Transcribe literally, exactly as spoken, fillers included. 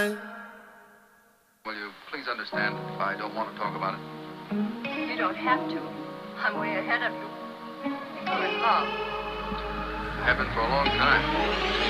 night. Will you please understand if I don't want to talk about it? You don't have to. I'm way ahead of you. You're in love. I have been for a long time.